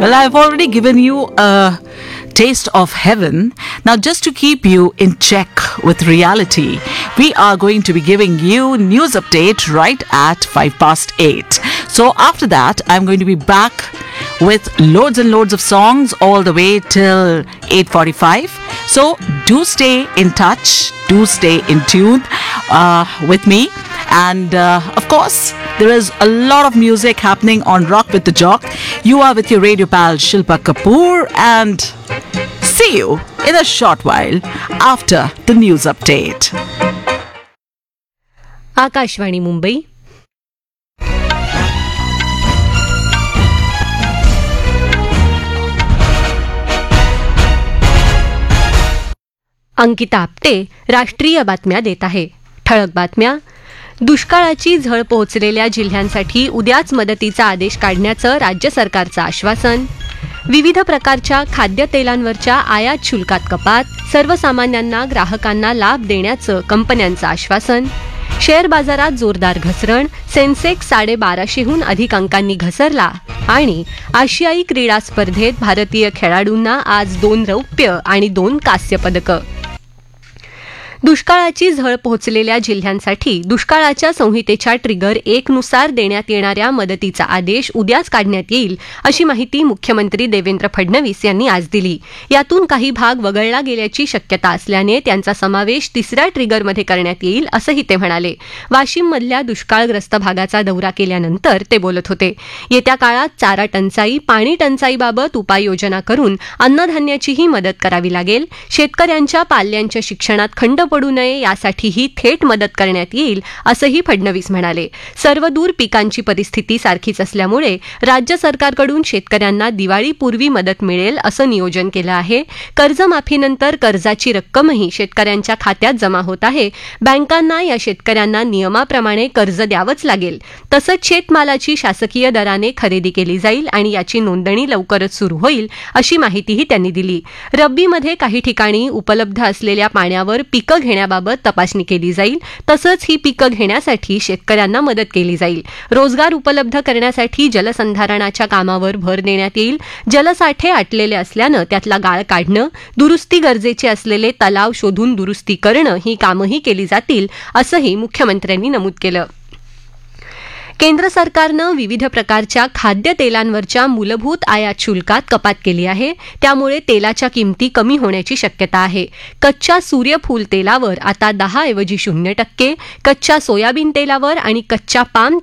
Well, I've already given you a taste of heaven. Now, just to keep you in check with reality, we are going to be giving you news update right at 8:05. So after that, I'm going to be back with loads and loads of songs all the way till 8:45. So do stay in touch, do stay in tune with me. And of course, there is a lot of music happening on Rock with the Jock. You are with your radio pal Shilpa Kapoor, and see you in a short while after the news update. Akashvani Mumbai. Ankita Apte राष्ट्रीय बातम्या देत आहे. ठळक बातम्या. दुष्काळाची झळ पोहोचलेल्या जिल्ह्यांसाठी उद्याच मदतीचा आदेश काढण्याचं राज्य सरकारचं आश्वासन. विविध प्रकारच्या खाद्यतेलांवरच्या आयात शुल्कात कपात. सर्वसामान्यांना ग्राहकांना लाभ देण्याचं कंपन्यांचं आश्वासन. शेअर बाजारात जोरदार घसरण. सेन्सेक्स 1250हून अधिक अंकांनी घसरला. आणि आशियाई क्रीडा स्पर्धेत भारतीय खेळाडूंना आज 2 रौप्य आणि 2 कांस्य पदकं. दुष्काळाची झळ पोहोचलेल्या जिल्ह्यांसाठी दुष्काळाच्या संहितेच्या ट्रिगर 1 नुसार देण्यात येणाऱ्या मदतीचा आदेश उद्याच काढण्यात येईल, अशी माहिती मुख्यमंत्री देवेंद्र फडणवीस यांनी आज दिली. यातून काही भाग वगळला गेल्याची शक्यता असल्याने त्यांचा समावेश 3ऱ्या ट्रिगरमध्ये करण्यात येईल, असंही ते म्हणाले. वाशिममधल्या दुष्काळग्रस्त भागाचा दौरा केल्यानंतर ते बोलत होते. येत्या काळात चारा टंचाई, पाणी टंचाईबाबत उपाययोजना करून अन्नधान्याचीही मदत करावी लागेल. शेतकऱ्यांच्या पाल्यांच्या शिक्षणात खंड पडू नये यासाठीही थेट मदत करण्यात येईल, असंही फडणवीस म्हणाले. सर्वदूर पिकांची परिस्थिती सारखीच असल्यामुळे राज्य सरकारकडून शेतकऱ्यांना दिवाळीपूर्वी मदत मिळेल असं नियोजन केलं आहे. कर्जमाफीनंतर कर्जाची रक्कमही शेतकऱ्यांच्या खात्यात जमा होत आहे. बँकांना या शेतकऱ्यांना नियमाप्रमाणे कर्ज द्यावंच लागेल. तसंच शेतमालाची शासकीय दराने खरेदी केली जाईल आणि याची नोंदणी लवकरच सुरू होईल, अशी माहितीही त्यांनी दिली. रब्बीमध्ये काही ठिकाणी उपलब्ध असलेल्या पाण्यावर पिकं घेण्याबाबत तपासणी केली जाईल. तसंच ही पिकं घेण्यासाठी शेतकऱ्यांना मदत केली जाईल. रोजगार उपलब्ध करण्यासाठी जलसंधारणाच्या कामावर भर देण्यात येईल. जलसाठे आटलेले असल्यानं त्यातला गाळ काढणं, दुरुस्ती गरजेचे असलेले तलाव शोधून दुरुस्ती करणं ही कामंही केली जातील, असंही मुख्यमंत्र्यांनी नमूद केलं. केंद्र सरकारनं विविध प्रकारच्या खाद्यतेलांवरच्या मूलभूत आयात शुल्कात कपात केली आहे. त्यामुळे तेलाच्या किमती कमी होण्याची शक्यता आहे. कच्च्या सूर्यफूल तेलावर आता 10 ऐवजी 0%, कच्च्या सोयाबीन तेलावर आणि कच्च्या पाम